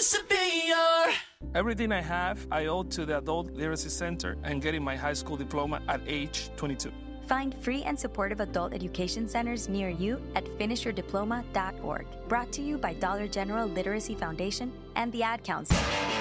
used to be your... Everything I have, I owe to the Adult Literacy Center and getting my high school diploma at age 22. Find free and supportive adult education centers near you at finishyourdiploma.org. Brought to you by Dollar General Literacy Foundation and the Ad Council.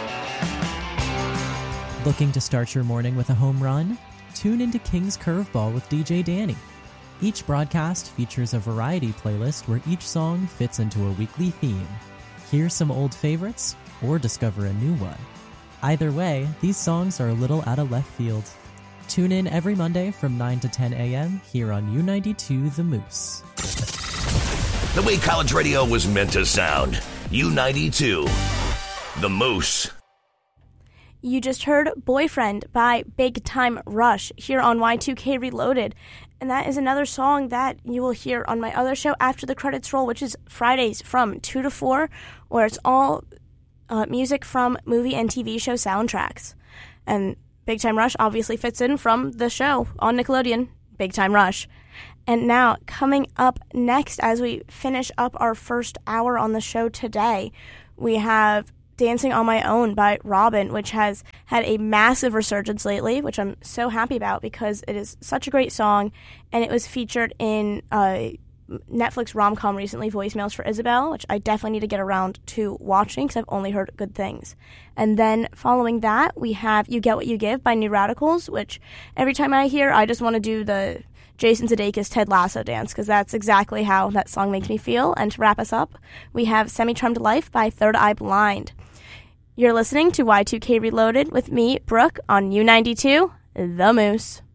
Looking to start your morning with a home run? Tune into King's Curveball with DJ Danny. Each broadcast features a variety playlist where each song fits into a weekly theme. Hear some old favorites or discover a new one. Either way, these songs are a little out of left field. Tune in every Monday from 9 to 10 a.m. here on U92 The Moose. The way college radio was meant to sound. U92 The Moose. You just heard Boyfriend by Big Time Rush here on Y2K Reloaded. And that is another song that you will hear on my other show after the credits roll, which is Fridays from 2 to 4, where it's all music from movie and TV show soundtracks. And Big Time Rush obviously fits in from the show on Nickelodeon, Big Time Rush. And now, coming up next as we finish up our first hour on the show today, we have Dancing on My Own by Robyn, which has had a massive resurgence lately, which I'm so happy about because it is such a great song, and it was featured in Netflix rom-com recently, Voicemails for Isabel, which I definitely need to get around to watching because I've only heard good things. And then following that, we have You Get What You Give by New Radicals, which every time I hear, I just want to do the Jason Sudeikis Ted Lasso dance, because that's exactly how that song makes me feel. And to wrap us up, we have Semi-Charmed Life by Third Eye Blind. You're listening to Y2K Reloaded with me, Brooke, on U92, The Moose.